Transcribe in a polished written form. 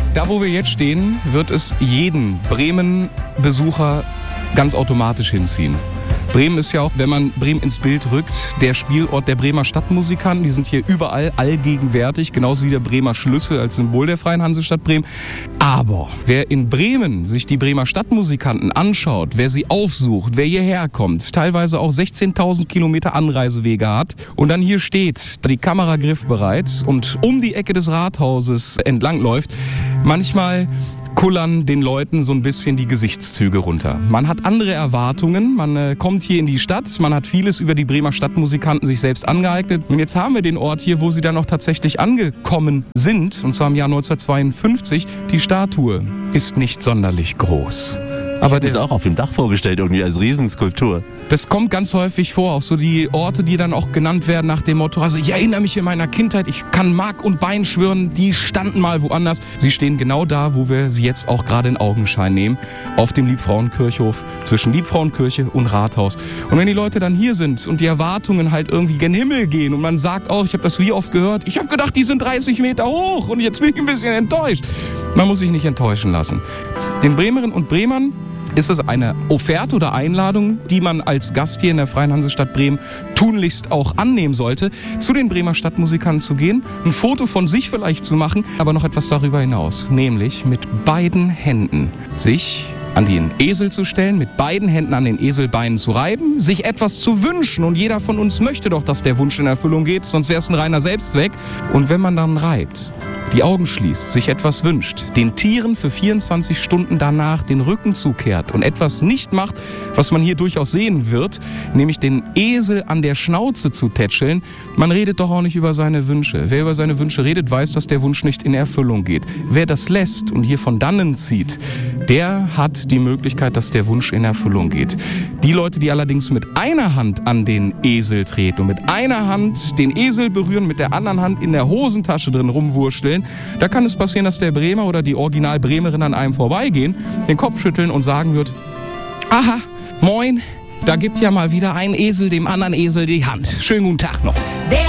Da, wo wir jetzt stehen, wird es jeden Bremen-Besucher ganz automatisch hinziehen. Bremen ist ja auch, wenn man Bremen ins Bild rückt, der Spielort der Bremer Stadtmusikanten. Die sind hier überall allgegenwärtig, genauso wie der Bremer Schlüssel als Symbol der Freien Hansestadt Bremen. Aber wer in Bremen sich die Bremer Stadtmusikanten anschaut, wer sie aufsucht, wer hierher kommt, teilweise auch 16.000 Kilometer Anreisewege hat und dann hier steht, die Kamera griffbereit und um die Ecke des Rathauses entlang läuft, manchmal kullern den Leuten so ein bisschen die Gesichtszüge runter. Man hat andere Erwartungen, man kommt hier in die Stadt, man hat vieles über die Bremer Stadtmusikanten sich selbst angeeignet. Und jetzt haben wir den Ort hier, wo sie dann auch tatsächlich angekommen sind, und zwar im Jahr 1952. Die Statue ist nicht sonderlich groß. Aber der ist auch auf dem Dach vorgestellt, irgendwie als Riesenskulptur. Das kommt ganz häufig vor, auch so die Orte, die dann auch genannt werden nach dem Motto, also ich erinnere mich in meiner Kindheit, ich kann Mark und Bein schwören, die standen mal woanders. Sie stehen genau da, wo wir sie jetzt auch gerade in Augenschein nehmen, auf dem Liebfrauenkirchhof, zwischen Liebfrauenkirche und Rathaus. Und wenn die Leute dann hier sind und die Erwartungen halt irgendwie gen Himmel gehen und man sagt auch, ich habe das wie oft gehört, ich habe gedacht, die sind 30 Meter hoch und jetzt bin ich ein bisschen enttäuscht. Man muss sich nicht enttäuschen lassen. Den Bremerinnen und Bremern ist es eine Offerte oder Einladung, die man als Gast hier in der Freien Hansestadt Bremen tunlichst auch annehmen sollte, zu den Bremer Stadtmusikanten zu gehen, ein Foto von sich vielleicht zu machen, aber noch etwas darüber hinaus, nämlich mit beiden Händen sich an den Esel zu stellen, mit beiden Händen an den Eselbeinen zu reiben, sich etwas zu wünschen. Und jeder von uns möchte doch, dass der Wunsch in Erfüllung geht, sonst wäre es ein reiner Selbstzweck. Und wenn man dann reibt, die Augen schließt, sich etwas wünscht, den Tieren für 24 Stunden danach den Rücken zukehrt und etwas nicht macht, was man hier durchaus sehen wird, nämlich den Esel an der Schnauze zu tätscheln, man redet doch auch nicht über seine Wünsche. Wer über seine Wünsche redet, weiß, dass der Wunsch nicht in Erfüllung geht. Wer das lässt und hier von dannen zieht, der hat die Möglichkeit, dass der Wunsch in Erfüllung geht. Die Leute, die allerdings mit einer Hand an den Esel treten und mit einer Hand den Esel berühren, mit der anderen Hand in der Hosentasche drin rumwurschteln, da kann es passieren, dass der Bremer oder die Original-Bremerin an einem vorbeigehen, den Kopf schütteln und sagen wird, aha, moin, da gibt ja mal wieder ein Esel dem anderen Esel die Hand. Schönen guten Tag noch.